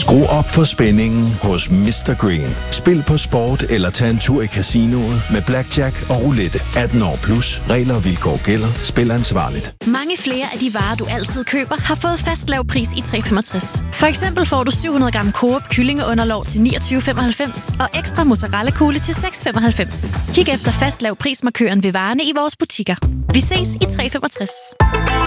Skru op for spændingen hos Mr. Green. Spil på sport eller tag en tur i casinoet med blackjack og roulette. 18 år plus. Regler og vilkår gælder. Spil ansvarligt. Mange flere af de varer, du altid køber, har fået fast lav pris i 365. For eksempel får du 700 gram Coop kyllingeunderlov til 29,95 og ekstra mozzarella-kugle til 6,95. Kig efter fast lav prismarkøren ved varerne i vores butikker. Vi ses i 365.